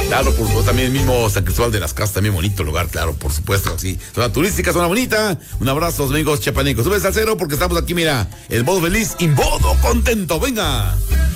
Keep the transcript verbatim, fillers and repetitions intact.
Claro, por supuesto, también el mismo San Cristóbal de las Casas, también bonito lugar, claro, por supuesto, sí. Zona turística, zona bonita. Un abrazo, amigos chapanecos. Subes al cero porque estamos aquí, mira, el modo feliz y modo contento. Venga.